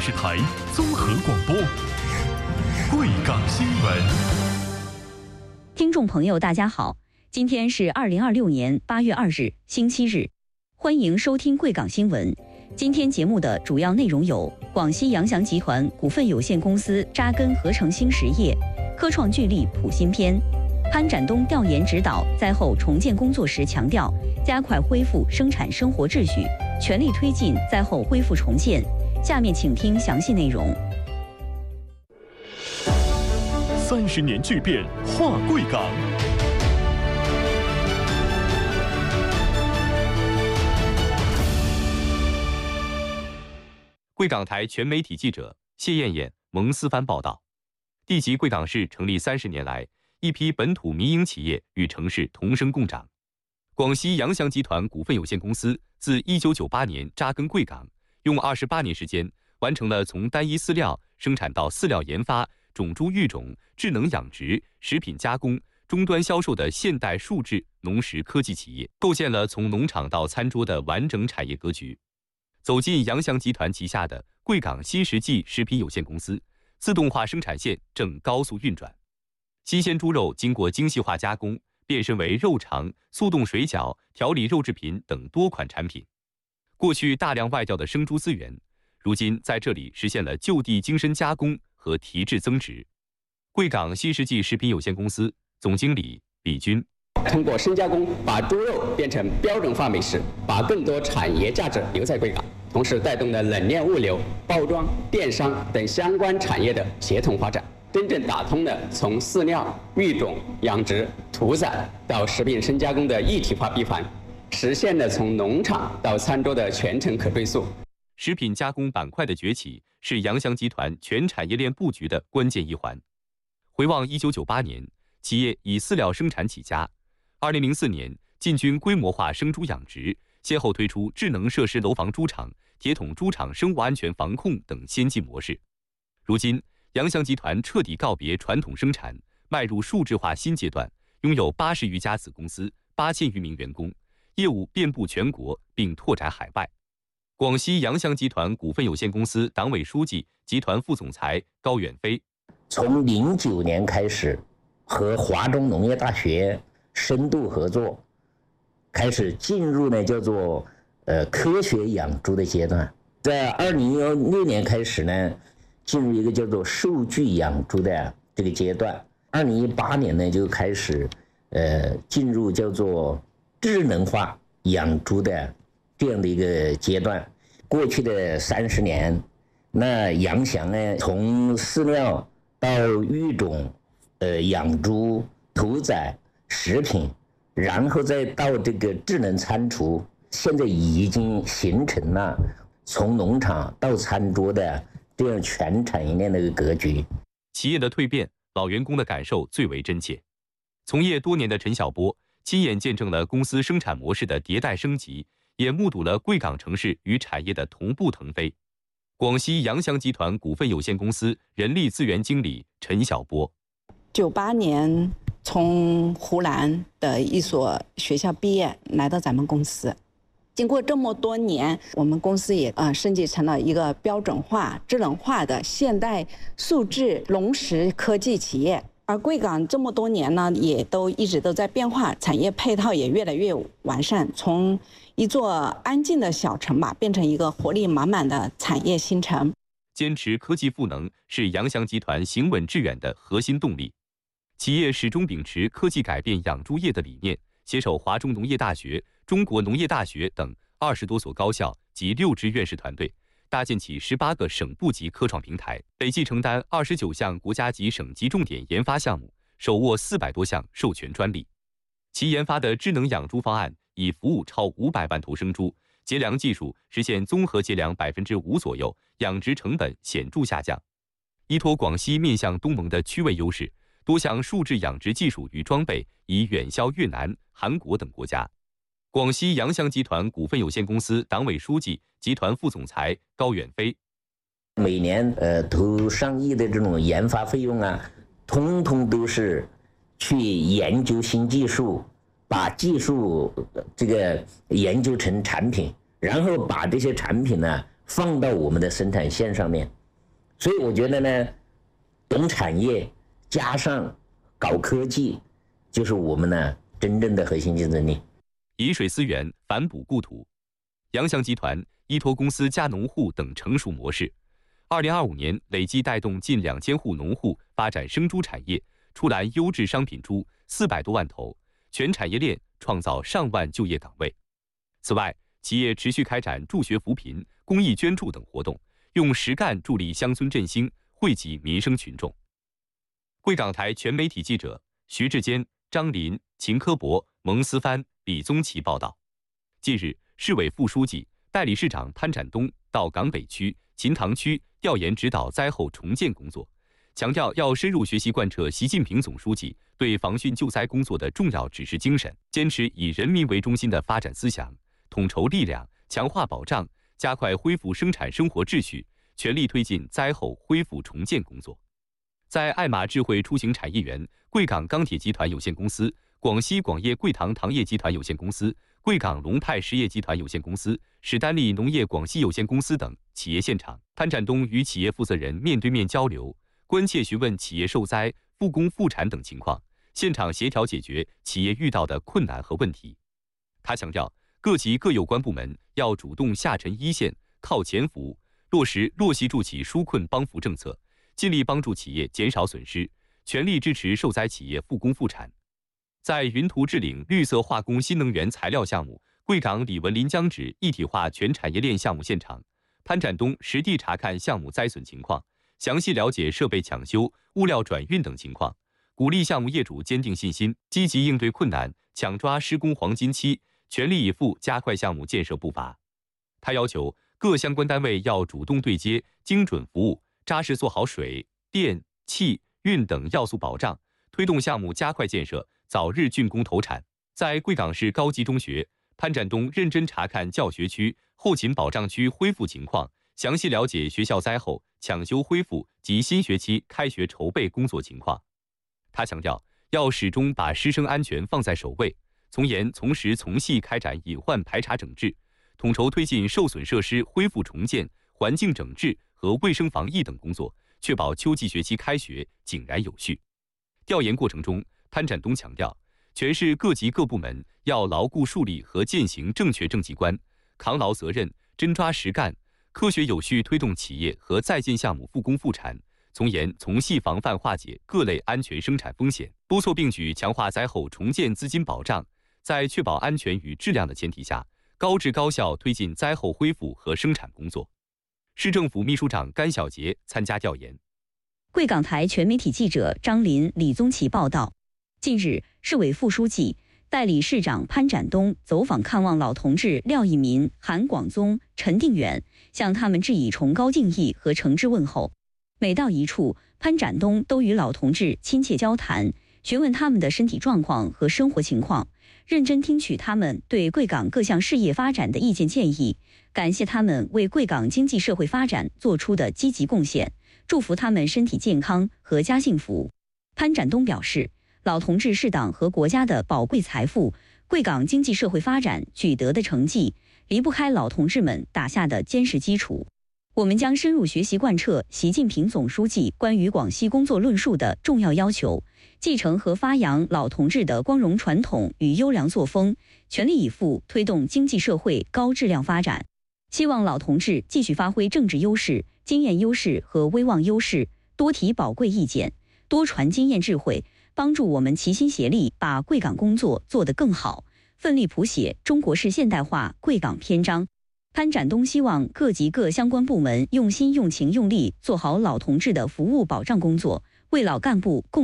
视台综合广播，贵港新闻。 听众朋友，大家好，今天是2026年8月2日，星期日，欢迎收听贵港新闻。今天节目的主要内容有：广西扬翔集团股份有限公司扎根合成新实业，科创聚力谱新篇。潘展东调研指导灾后重建工作时强调，加快恢复生产生活秩序，全力推进灾后恢复重建。下面请听详细内容。 30年巨变，化贵港。 贵港台全媒体记者谢艳艳、蒙思帆报道。地级贵港市成立30年来，一批本土民营企业与城市同生共长。广西扬翔集团股份有限公司自1998年扎根贵港，用28年时间，完成了从单一饲料生产到饲料研发、种猪育种、智能养殖、食品加工、终端销售的现代数字农食科技企业，构建了从农场到餐桌的完整产业格局。走进扬翔集团旗下的贵港新实际食品有限公司，自动化生产线正高速运转。新鲜猪肉经过精细化加工，变身为肉肠、速冻水饺、调理肉制品等多款产品。过去大量外调的生猪资源，如今在这里实现了就地精深加工和提质增值。贵港新实际食品有限公司总经理李军。 通过深加工，把猪肉变成标准化美食，把更多产业价值留在贵港，同时带动了冷链物流、包装、电商等相关产业的协同发展，真正打通了从饲料、育种、养殖、屠宰到食品深加工的一体化闭环，实现了从农场到餐桌的全程可追溯。 食品加工板块的崛起是扬翔集团全产业链布局的关键一环。回望1998年，企业以饲料生产起家。2004年进军规模化生猪养殖，先后推出智能设施楼房猪场、铁桶猪场生物安全防控等先进模式。如今，扬翔集团彻底告别传统生产，迈入数字化新阶段，拥有80余家子公司、8000余名员工，业务遍布全国，并拓展海外。广西扬翔集团股份有限公司党委书记、集团副总裁高远飞。 从09年开始，和华中农业大学深度合作，开始进入呢叫做科学养猪的阶段。在2016年开始呢，进入一个叫做数据养猪的这个阶段。2018年呢就开始进入叫做智能化养猪的这样的一个阶段。过去的30年，那扬翔呢从饲料到育种、养猪、屠宰、食品，然后再到这个智能餐厨，现在已经形成了从农场到餐桌的这样全产业链的一个格局。 企业的蜕变，老员工的感受最为真切。从业多年的陈晓波亲眼见证了公司生产模式的迭代升级，也目睹了贵港城市与产业的同步腾飞。广西扬翔集团股份有限公司人力资源经理陈晓波。 98年从湖南的一所学校毕业，来到咱们公司。经过这么多年，我们公司也升级成了一个标准化、智能化的现代数字农食科技企业。而贵港这么多年呢，也都一直都在变化，产业配套也越来越完善，从一座安静的小城吧，变成一个活力满满的产业新城。 坚持科技赋能是扬翔集团行稳致远的核心动力。企业始终秉持科技改变养猪业的理念，携手华中农业大学、中国农业大学等20多所高校及6支院士团队，搭建起18个省部级科创平台，累计承担29项国家级、省级重点研发项目，手握400多项授权专利。其研发的智能养猪方案已服务超500万头生猪，节粮技术实现综合节粮5%左右，养殖成本显著下降。依托广西面向东盟的区位优势，多项数字养殖技术与装备已远销越南、韩国等国家。广西扬翔集团股份有限公司党委书记、集团副总裁高远飞。 每年投上亿的这种研发费用啊，通通都是去研究新技术，把技术这个研究成产品，然后把这些产品呢放到我们的生产线上面。所以我觉得呢，懂产业加上搞科技，就是我们呢真正的核心竞争力。 以水思源，反哺故土。杨翔集团依托公司加农户等成熟模式，2025年累计带动近2000户农户发展生猪产业，出栏优质商品猪400多万头，全产业链创造上万就业岗位。此外，企业持续开展助学扶贫、公益捐助等活动，用实干助力乡村振兴，惠及民生群众。贵港台全媒体记者徐志坚、张林、秦科博、蒙思帆、李宗奇报道。近日，市委副书记、代理市长潘展东到港北区、秦塘区调研指导灾后重建工作，强调要深入学习贯彻习近平总书记对防汛救灾工作的重要指示精神，坚持以人民为中心的发展思想，统筹力量，强化保障，加快恢复生产生活秩序，全力推进灾后恢复重建工作。在爱玛智慧出行产业园、贵港钢铁集团有限公司、广西广业贵糖糖业集团有限公司、贵港龙派实业集团有限公司、史丹利农业广西有限公司等企业现场，潘展东与企业负责人面对面交流，关切询问企业受灾、复工复产等情况，现场协调解决企业遇到的困难和问题。他强调，各级各有关部门要主动下沉一线，靠前扶，落实落细助企纾困帮扶政策，尽力帮助企业减少损失，全力支持受灾企业复工复产。在云图置领绿色化工新能源材料项目贵港李文林江酯一体化全产业链项目现场，潘展东实地查看项目灾损情况，详细了解设备抢修、物料转运等情况，鼓励项目业主坚定信心，积极应对困难，抢抓施工黄金期，全力以赴加快项目建设步伐。他要求各相关单位要主动对接，精准服务，扎实做好水、电、气、运等要素保障，推动项目加快建设，早日竣工投产。在贵港市高级中学，潘展东认真查看教学区、后勤保障区恢复情况，详细了解学校灾后抢修恢复及新学期开学筹备工作情况。他强调，要始终把师生安全放在首位，从严从实从细开展隐患排查整治，统筹推进受损设施恢复重建、环境整治和卫生防疫等工作，确保秋季学期开学井然有序。调研过程中，潘展东强调，全市各级各部门要牢固树立和践行正确政绩观，扛牢责任，真抓实干，科学有序推动企业和在建项目复工复产，从严从细防范化解各类安全生产风险，多措并举强化灾后重建资金保障，在确保安全与质量的前提下，高质高效推进灾后恢复和生产工作。市政府秘书长甘小杰参加调研。 贵港台全媒体记者张林、李宗奇报道。近日，市委副书记、代理市长潘展东走访看望老同志廖一民、韩广宗、陈定远，向他们致以崇高敬意和诚挚问候。每到一处，潘展东都与老同志亲切交谈，询问他们的身体状况和生活情况，认真听取他们对贵港各项事业发展的意见建议，感谢他们为贵港经济社会发展做出的积极贡献，祝福他们身体健康、阖家幸福。潘展东表示，老同志是党和国家的宝贵财富，贵港经济社会发展取得的成绩，离不开老同志们打下的坚实基础。我们将深入学习贯彻习近平总书记关于广西工作论述的重要要求，继承和发扬老同志的光荣传统与优良作风，全力以赴推动经济社会高质量发展。希望老同志继续发挥政治优势、经验优势和威望优势，多提宝贵意见，多传经验智慧，帮助我们齐心协力把贵港工作做得更好，奋力谱写中国式现代化贵港篇章。潘展东希望各级各相关部门用心用情用力做好老同志的服务保障工作，为老干部贡